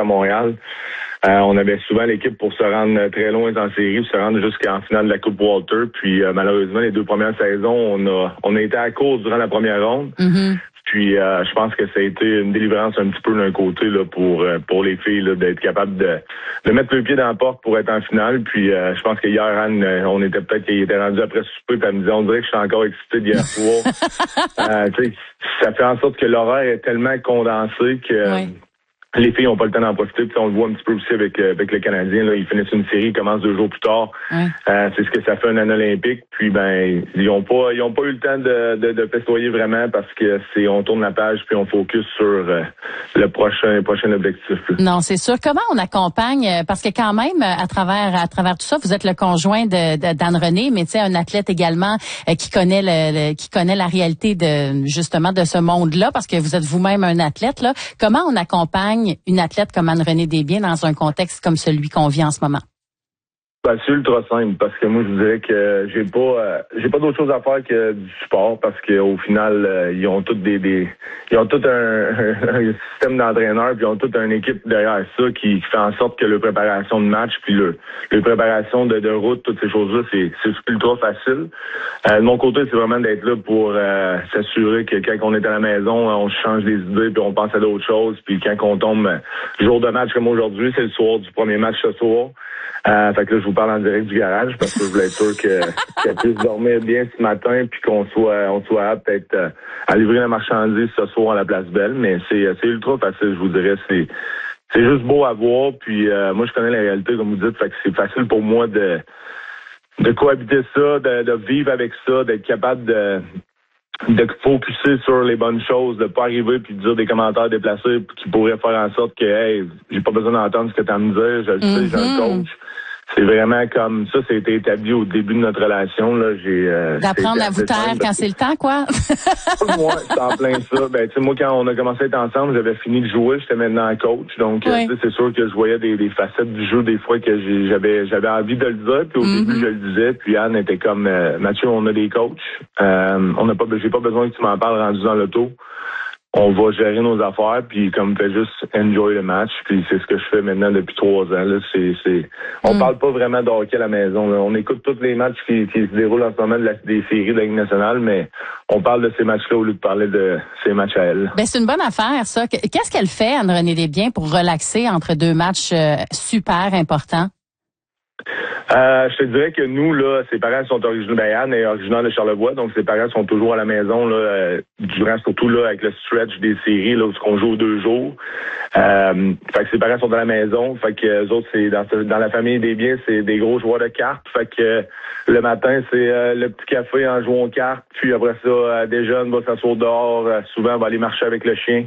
à Montréal. On avait souvent l'équipe pour se rendre très loin en série, se rendre jusqu'en finale de la Coupe Walter. Puis malheureusement, les 2 premières saisons, on a été à court durant la première ronde. Mm-hmm. Puis je pense que ça a été une délivrance un petit peu d'un côté là pour les filles là, d'être capable de mettre le pied dans la porte pour être en finale. Puis je pense que hier, Anne, on était peut-être qu'il était rendu après souper, puis elle me disait on dirait que je suis encore excité d'hier soir. Ça fait en sorte que l'horaire est tellement condensé que oui. Les filles n'ont pas le temps d'en profiter, puis on le voit un petit peu aussi avec le Canadien. Là, ils finissent une série, ils commencent 2 jours plus tard. Oui. C'est ce que ça fait un an olympique. Puis ils ont pas eu le temps de festoyer vraiment parce que on tourne la page puis on focus sur le prochain objectif. Non, c'est sûr. Comment on accompagne, parce que quand même à travers tout ça, vous êtes le conjoint d'Anne Renée, mais tu sais un athlète également qui connaît la réalité de justement de ce monde-là, parce que vous êtes vous-même un athlète là. Comment on accompagne une athlète comme Anne Renée Desbiens dans un contexte comme celui qu'on vit en ce moment? Ben, c'est ultra simple parce que moi je vous dirais que j'ai pas d'autre chose à faire que du sport parce qu'au final ils ont tous ils ont tout un système d'entraîneurs puis ils ont toute une équipe derrière ça qui fait en sorte que le préparation de match puis le préparation de route, toutes ces choses-là, c'est ultra facile. De mon côté, c'est vraiment d'être là pour s'assurer que quand on est à la maison, on change des idées puis on pense à d'autres choses. Puis quand on tombe jour de match comme aujourd'hui, c'est le soir du premier match ce soir. Fait que là, je vous parle en direct du garage parce que je voulais être sûr qu'elle puisse dormir bien ce matin puis qu'on soit apte à livrer la marchandise ce soir à la Place Belle. Mais c'est ultra facile, je vous dirais. C'est juste beau à voir. Puis moi, je connais la réalité, comme vous dites. Fait que c'est facile pour moi de cohabiter ça, de vivre avec ça, d'être capable de focuser sur les bonnes choses, de pas arriver puis de dire des commentaires déplacés qui pourraient faire en sorte que hey, j'ai pas besoin d'entendre ce que tu as à me dire, je le sais, j'ai un coach. C'est vraiment comme ça, ça a été établi au début de notre relation. Là, d'apprendre à vous taire quand c'est le temps, quoi. Moi, c'est en plein ça. Ben, tu sais, moi, quand on a commencé à être ensemble, j'avais fini de jouer, j'étais maintenant coach. Donc, oui. C'est sûr que je voyais des facettes du jeu des fois que j'avais envie de le dire. Puis au début, je le disais. Puis Anne était comme Mathieu, on a des coachs. J'ai pas besoin que tu m'en parles rendu dans l'auto. On va gérer nos affaires, puis comme fait juste enjoy le match, puis c'est ce que je fais maintenant depuis 3 ans. Là, on parle pas vraiment de hockey à la maison. Là. On écoute tous les matchs qui se déroulent en ce moment des séries de la Ligue nationale, mais on parle de ces matchs-là au lieu de parler de ces matchs à elle. Ben c'est une bonne affaire, ça. Qu'est-ce qu'elle fait, Anne Renée Desbiens, pour relaxer entre 2 matchs super importants? Je te dirais que nous, là, ses parents sont originaires, Anne est originaire de Charlevoix, donc ses parents sont toujours à la maison, là, durant surtout là, avec le stretch des séries, là, où on joue 2 jours. Fait que ses parents sont à la maison, fait que eux autres, c'est dans la famille Desbiens, c'est des gros joueurs de cartes, fait que le matin, c'est le petit café en jouant aux cartes, puis après ça, déjeune, va s'asseoir dehors, souvent, va aller marcher avec le chien.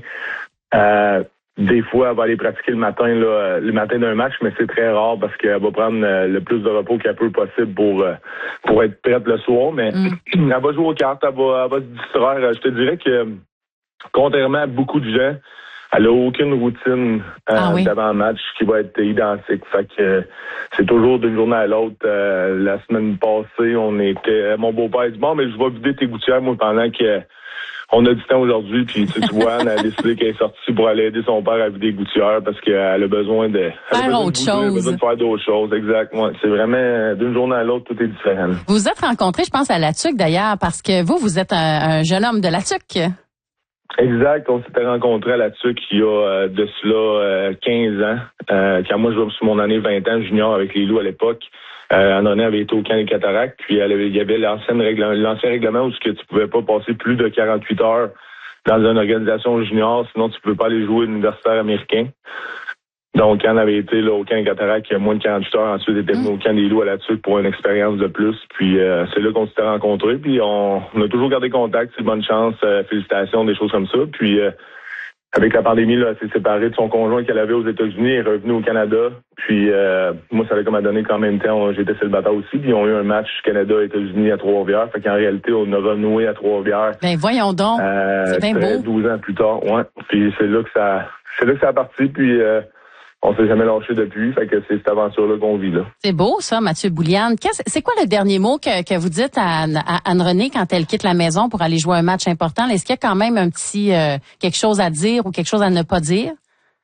Des fois, elle va aller pratiquer le matin d'un match, mais c'est très rare parce qu'elle va prendre le plus de repos qu'elle peut possible pour être prête le soir. Mais elle va jouer aux cartes, elle va se distraire. Je te dirais que, contrairement à beaucoup de gens, elle a aucune routine d'avant match qui va être identique. Fait que c'est toujours d'une journée à l'autre. La semaine passée, mon beau-père dit bon, mais je vais vider tes gouttières, moi, pendant que on a du temps aujourd'hui, puis tu vois, Anne a décidé qu'elle est sortie pour aller aider son père à vider les gouttières parce qu'elle a besoin de faire autre chose. Elle a besoin de faire d'autres choses, exactement. C'est vraiment d'une journée à l'autre, tout est différent. Vous vous êtes rencontrés, je pense, à La Tuque d'ailleurs, parce que vous êtes un jeune homme de La Tuque. Exact, on s'était rencontrés à La Tuque il y a de cela 15 ans. Quand moi je jouais sur mon année 20 ans junior avec les Loups à l'époque. Anne Renée avait été au camp des Cataractes, puis il y avait l'ancien règlement où tu pouvais pas passer plus de 48 heures dans une organisation junior, sinon tu pouvais pas aller jouer à l'universitaire américain. Donc, Anne avait été là, au camp des Cataractes il y a moins de 48 heures, ensuite elle était venue au camp des Loups à La Tuque pour une expérience de plus, puis c'est là qu'on s'était rencontrés, puis on a toujours gardé contact, c'est bonne chance, félicitations, des choses comme ça, puis avec la pandémie, là, elle s'est séparée de son conjoint qu'elle avait aux États-Unis, elle est revenue au Canada. Puis moi, ça avait comme à donner qu'en même temps, j'étais célibataire aussi. Puis ils ont eu un match Canada-États-Unis à Trois-Rivières. Fait qu'en réalité, on a renoué à Trois-Rivières. Ben voyons donc, c'est bien beau. 12 ans plus tard, ouais. Puis c'est là que ça a parti. Puis on s'est jamais lâché depuis. Fait que c'est cette aventure-là qu'on vit là. C'est beau ça, Mathieu Bouliane. C'est quoi le dernier mot que vous dites à Anne Renée quand elle quitte la maison pour aller jouer un match important? Est-ce qu'il y a quand même un petit quelque chose à dire ou quelque chose à ne pas dire?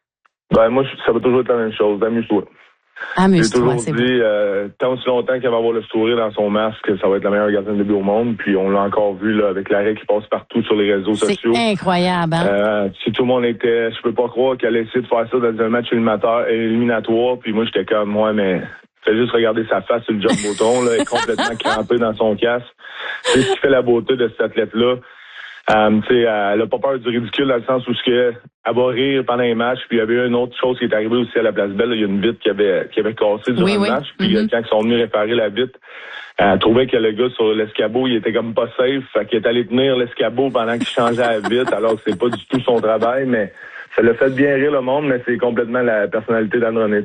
Ben, moi, ça va toujours être la même chose. Amuse-toi. J'ai toujours dit, tant aussi longtemps qu'elle va avoir le sourire dans son masque, ça va être la meilleure gardienne de but au monde. Puis on l'a encore vu là avec l'arrêt qui passe partout sur les réseaux sociaux. C'est incroyable, hein? Si tout le monde était... Je peux pas croire qu'elle a essayé de faire ça dans un match éliminatoire. Puis moi, j'étais comme, moi, mais... Fais juste regarder sa face sur le jumbotron, là, elle est complètement crampée dans son casque. C'est ce qui fait la beauté de cette athlète-là. Elle a pas peur du ridicule dans le sens où elle va rire pendant les matchs. Puis il y avait une autre chose qui est arrivée aussi à la Place Belle. Là, il y a une vitre qui avait cassé durant le match. Puis quand ils sont venus réparer la vitre, elle trouvait que le gars sur l'escabeau, il était comme pas safe. Fait qu'il est allé tenir l'escabeau pendant qu'il changeait la vitre, alors que c'est pas du tout son travail. Mais ça l'a fait bien rire le monde, mais c'est complètement la personnalité d'Anne René.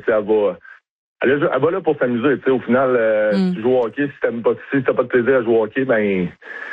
Elle va là pour s'amuser. Au final, tu joues au hockey, si t'as pas de plaisir à jouer au hockey, ben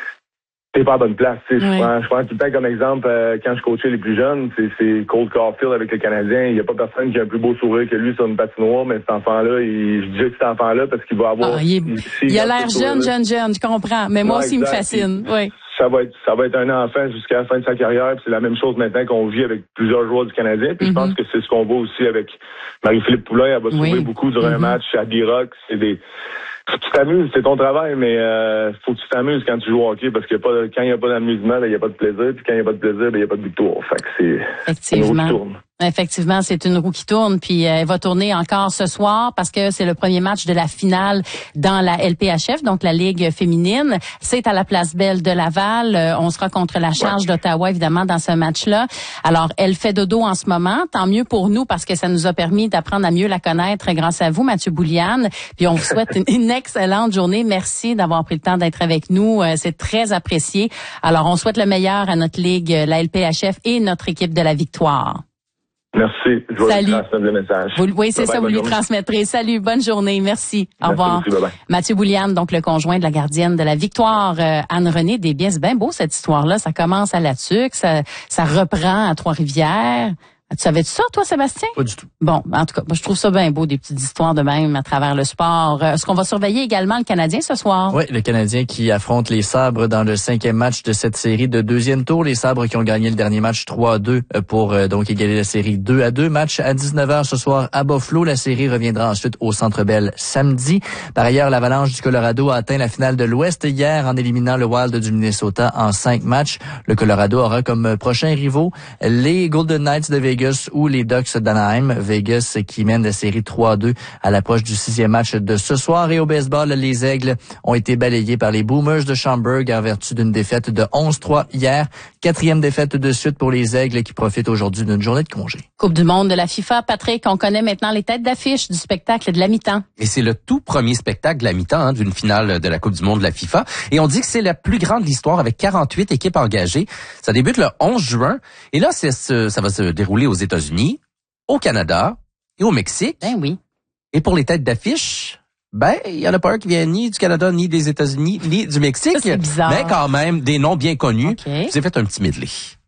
t'es pas à bonne place. Je prends tout le temps comme exemple quand je coachais les plus jeunes, c'est Cole Caulfield avec les Canadiens. Il n'y a pas personne qui a un plus beau sourire que lui sur une patinoire, mais cet enfant-là, je dis cet enfant-là parce qu'il va avoir... il a l'air jeune, je comprends. Mais moi aussi, il me fascine. Oui. Ça va être un enfant jusqu'à la fin de sa carrière. Puis c'est la même chose maintenant qu'on vit avec plusieurs joueurs du Canadien. Puis je pense que c'est ce qu'on voit aussi avec Marie-Philippe Poulin. Elle va sauver beaucoup durant un match à B-Rock. Faut que tu t'amuses, c'est ton travail, mais faut que tu t'amuses quand tu joues au hockey parce que quand il n'y a pas d'amusement, il n'y a pas de plaisir. Puis quand il n'y a pas de plaisir, il n'y a pas de victoire. Fait que c'est une roue qui tourne. Effectivement, c'est une roue qui tourne, puis elle va tourner encore ce soir parce que c'est le premier match de la finale dans la LPHF, donc la Ligue féminine. C'est à la Place Belle de Laval. On sera contre la Charge d'Ottawa, évidemment, dans ce match-là. Alors, elle fait dodo en ce moment. Tant mieux pour nous parce que ça nous a permis d'apprendre à mieux la connaître grâce à vous, Mathieu Bouliane. Puis on vous souhaite une excellente journée. Merci d'avoir pris le temps d'être avec nous. C'est très apprécié. Alors, on souhaite le meilleur à notre Ligue, la LPHF et notre équipe de la victoire. Merci. Je vais lui transmettre le message. Oui, c'est ça, vous lui transmettrez. Salut, bonne journée. Merci. Au revoir. Merci, bye-bye. Mathieu Bouliane, donc le conjoint de la gardienne de la victoire, Anne-Renée Desbiens. C'est bien beau, cette histoire-là. Ça commence à La Tuque, ça reprend à Trois-Rivières. Tu savais-tu ça, toi, Sébastien? Pas du tout. Bon, en tout cas, moi, je trouve ça bien beau, des petites histoires de même à travers le sport. Est-ce qu'on va surveiller également le Canadien ce soir? Oui, le Canadien qui affronte les Sabres dans le 5e match de cette série de deuxième tour. Les Sabres qui ont gagné le dernier match 3-2 pour donc égaler la série 2-2. Match à 19h ce soir à Buffalo. La série reviendra ensuite au Centre Bell samedi. Par ailleurs, l'Avalanche du Colorado a atteint la finale de l'Ouest hier en éliminant le Wild du Minnesota en 5 matchs. Le Colorado aura comme prochains rivaux les Golden Knights de Vegas ou les Ducks d'Anaheim. Vegas qui mène la série 3-2 à l'approche du 6e match de ce soir. Et au baseball, les Aigles ont été balayés par les Boomers de Schaumburg en vertu d'une défaite de 11-3 hier. 4e défaite de suite pour les Aigles qui profitent aujourd'hui d'une journée de congé. Coupe du monde de la FIFA, Patrick, on connaît maintenant les têtes d'affiche du spectacle de la mi-temps. Et c'est le tout premier spectacle de la mi-temps d'une finale de la Coupe du monde de la FIFA. Et on dit que c'est la plus grande de l'histoire avec 48 équipes engagées. Ça débute le 11 juin. Et là, ça va se dérouler aux États-Unis, au Canada et au Mexique. Ben oui. Et pour les têtes d'affiche, il y en a pas un qui vient ni du Canada, ni des États-Unis, ni du Mexique. Ça, c'est bizarre. Mais quand même, des noms bien connus. Okay. Je vous ai fait un petit medley.